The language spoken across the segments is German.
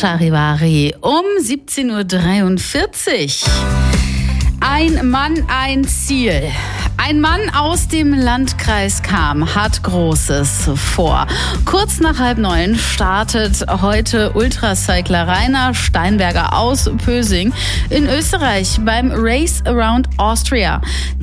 Charivari um 17.43 Uhr. Ein Mann, ein Ziel. Ein Mann aus dem Landkreis Cham hat Großes vor. Kurz nach 8:30 startet heute Ultracycler Rainer Steinberger aus Pösing in Österreich beim Race Around Austria.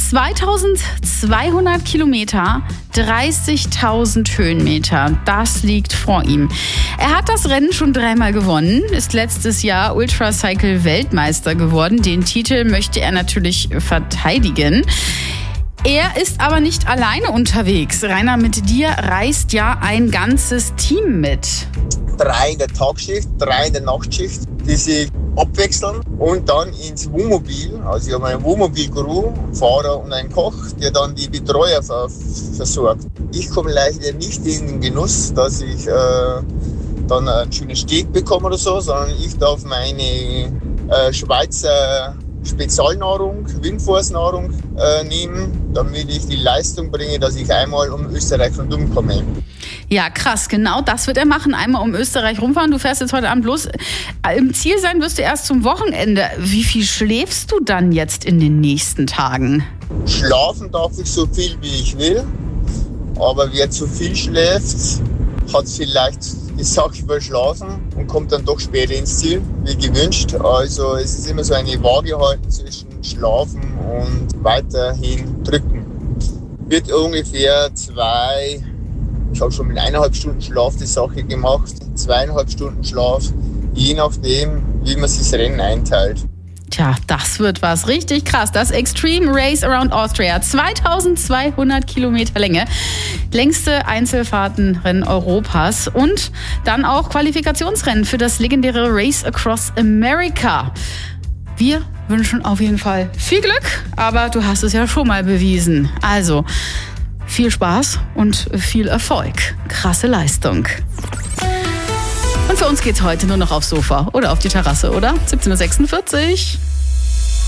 2200 Kilometer, 30.000 Höhenmeter, das liegt vor ihm. Er hat das Rennen schon 3-mal gewonnen, ist letztes Jahr Ultracycle-Weltmeister geworden. Den Titel möchte er natürlich verteidigen. Er ist aber nicht alleine unterwegs. Rainer, mit dir reist ja ein ganzes Team mit. 3 in der Tagschicht, 3 in der Nachtschicht, die sich abwechseln und dann ins Wohnmobil. Also ich habe eine Wohnmobil-Crew, einen Fahrer und einen Koch, der dann die Betreuer versorgt. Ich komme leider nicht in den Genuss, dass ich dann einen schönen Steak bekomme oder so, sondern ich darf meine Schweizer Spezialnahrung, Windforce-Nahrung nehmen, damit ich die Leistung bringe, dass ich einmal um Österreich rundum komme. Ja, krass, genau das wird er machen, einmal um Österreich rumfahren. Du fährst jetzt heute Abend los. Im Ziel sein wirst du erst zum Wochenende. Wie viel schläfst du dann jetzt in den nächsten Tagen? Schlafen darf ich so viel, wie ich will, aber wer zu viel schläft, hat vielleicht die Sache verschlafen und kommt dann doch später ins Ziel, wie gewünscht. Also es ist immer so eine Waage halten zwischen Schlafen und weiterhin drücken. Wird ungefähr ich habe schon mit 1,5 Stunden Schlaf die Sache gemacht, 2,5 Stunden Schlaf, je nachdem, wie man sich das Rennen einteilt. Tja, das wird was richtig krass. Das Extreme Race Around Austria, 2200 Kilometer Länge, längste Einzelfahrtenrennen Europas und dann auch Qualifikationsrennen für das legendäre Race Across America. Wir wünschen auf jeden Fall viel Glück, aber du hast es ja schon mal bewiesen. Also viel Spaß und viel Erfolg. Krasse Leistung. Und für uns geht's heute nur noch aufs Sofa oder auf die Terrasse, oder? 17.46 Uhr.